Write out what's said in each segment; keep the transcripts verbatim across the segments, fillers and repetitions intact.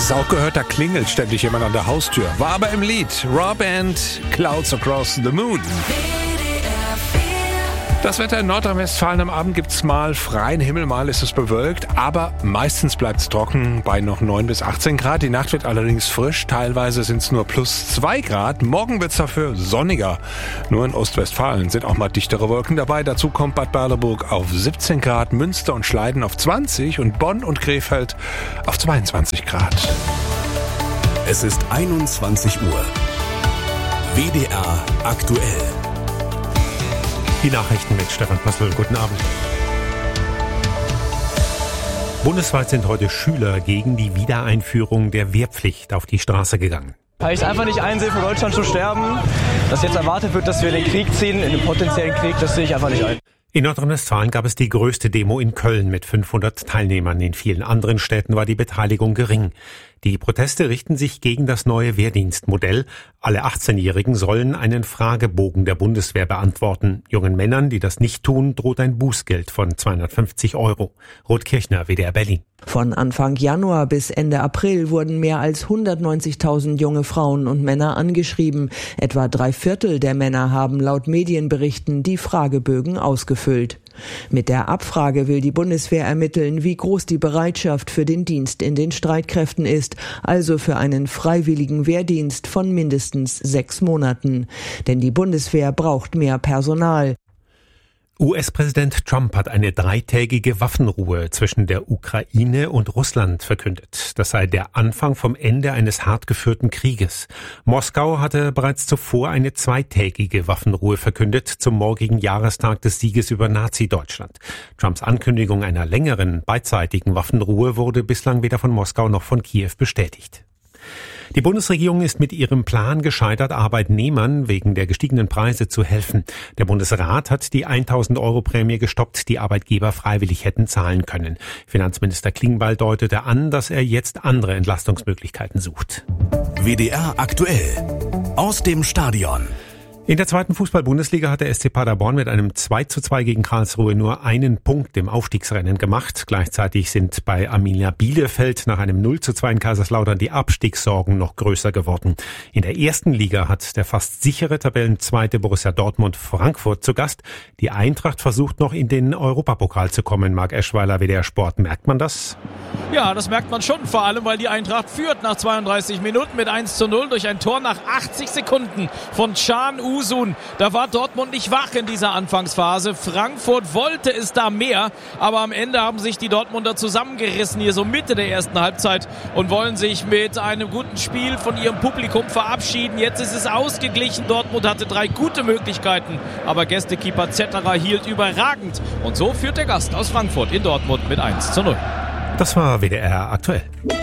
es auch gehört, da klingelt ständig jemand an der Haustür. War aber im Lied Raw Band, Clouds Across the Moon. Das Wetter in Nordrhein-Westfalen: am Abend gibt's mal freien Himmel, mal ist es bewölkt, aber meistens bleibt's trocken bei noch neun bis achtzehn Grad. Die Nacht wird allerdings frisch, teilweise sind's nur plus zwei Grad. Morgen wird's dafür sonniger. Nur in Ostwestfalen sind auch mal dichtere Wolken dabei. Dazu kommt Bad Berleburg auf siebzehn Grad, Münster und Schleiden auf zwanzig und Bonn und Krefeld auf zweiundzwanzig Grad. Es ist einundzwanzig Uhr. W D R aktuell. Die Nachrichten mit Stefan Pössl. Guten Abend. Bundesweit sind heute Schüler gegen die Wiedereinführung der Wehrpflicht auf die Straße gegangen. Weil ich es einfach nicht einsehe, für Deutschland zu sterben. Dass jetzt erwartet wird, dass wir in den Krieg ziehen, in den potenziellen Krieg, das sehe ich einfach nicht ein. In Nordrhein-Westfalen gab es die größte Demo in Köln mit fünfhundert Teilnehmern. In vielen anderen Städten war die Beteiligung gering. Die Proteste richten sich gegen das neue Wehrdienstmodell. Alle achtzehnjährigen sollen einen Fragebogen der Bundeswehr beantworten. Jungen Männern, die das nicht tun, droht ein Bußgeld von zweihundertfünfzig Euro. Ruth Kirchner, W D R Berlin. Von Anfang Januar bis Ende April wurden mehr als hundertneunzigtausend junge Frauen und Männer angeschrieben. Etwa drei Viertel der Männer haben laut Medienberichten die Fragebögen ausgefüllt. Mit der Abfrage will die Bundeswehr ermitteln, wie groß die Bereitschaft für den Dienst in den Streitkräften ist, also für einen freiwilligen Wehrdienst von mindestens sechs Monaten. Denn die Bundeswehr braucht mehr Personal. U S-Präsident Trump hat eine dreitägige Waffenruhe zwischen der Ukraine und Russland verkündet. Das sei der Anfang vom Ende eines hart geführten Krieges. Moskau hatte bereits zuvor eine zweitägige Waffenruhe verkündet zum morgigen Jahrestag des Sieges über Nazi-Deutschland. Trumps Ankündigung einer längeren beidseitigen Waffenruhe wurde bislang weder von Moskau noch von Kiew bestätigt. Die Bundesregierung ist mit ihrem Plan gescheitert, Arbeitnehmern wegen der gestiegenen Preise zu helfen. Der Bundesrat hat die tausend Euro Prämie gestoppt, die Arbeitgeber freiwillig hätten zahlen können. Finanzminister Klingbeil deutete an, dass er jetzt andere Entlastungsmöglichkeiten sucht. W D R aktuell. Aus dem Stadion. In der zweiten Fußball-Bundesliga hat der S C Paderborn mit einem zwei zu zwei gegen Karlsruhe nur einen Punkt im Aufstiegsrennen gemacht. Gleichzeitig sind bei Arminia Bielefeld nach einem null zu zwei in Kaiserslautern die Abstiegssorgen noch größer geworden. In der ersten Liga hat der fast sichere Tabellenzweite Borussia Dortmund Frankfurt zu Gast. Die Eintracht versucht noch in den Europapokal zu kommen. Marc Eschweiler, W D R Sport. Merkt man das? Ja, das merkt man schon, vor allem, weil die Eintracht führt nach zweiunddreißig Minuten mit eins zu null durch ein Tor nach achtzig Sekunden von Can Usun. Da war Dortmund nicht wach in dieser Anfangsphase. Frankfurt wollte es da mehr, aber am Ende haben sich die Dortmunder zusammengerissen, hier so Mitte der ersten Halbzeit, und wollen sich mit einem guten Spiel von ihrem Publikum verabschieden. Jetzt ist es ausgeglichen. Dortmund hatte drei gute Möglichkeiten, aber Gästekeeper Zetterer hielt überragend. Und so führt der Gast aus Frankfurt in Dortmund mit eins zu null. Das war W D R aktuell.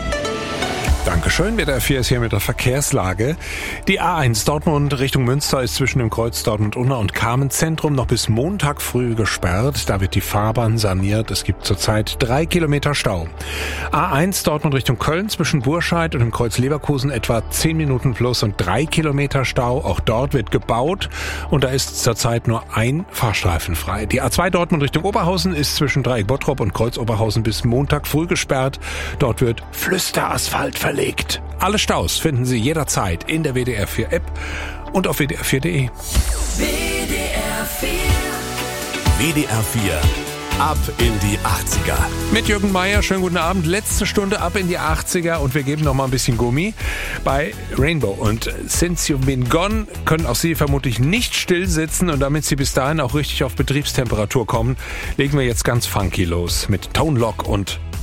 Dankeschön. W D R vier ist hier mit der Verkehrslage. Die A eins Dortmund Richtung Münster ist zwischen dem Kreuz Dortmund-Unna und Carmen-Zentrum noch bis Montag früh gesperrt. Da wird die Fahrbahn saniert. Es gibt zurzeit drei Kilometer Stau. A eins Dortmund Richtung Köln zwischen Burscheid und dem Kreuz Leverkusen etwa zehn Minuten plus und drei Kilometer Stau. Auch dort wird gebaut und da ist zurzeit nur ein Fahrstreifen frei. Die A zwei Dortmund Richtung Oberhausen ist zwischen Dreieck Bottrop und Kreuz Oberhausen bis Montag früh gesperrt. Dort wird Flüsterasphalt verlegt. Alle Staus finden Sie jederzeit in der W D R vier App und auf W D R vier Punkt de. W D R vier. W D R vier. Ab in die achtziger. Mit Jürgen Meier, schönen guten Abend. Letzte Stunde ab in die achtziger und wir geben noch mal ein bisschen Gummi. Bei Rainbow und Since You've Been Gone können auch Sie vermutlich nicht still sitzen, und damit Sie bis dahin auch richtig auf Betriebstemperatur kommen, legen wir jetzt ganz funky los mit Tone Loc und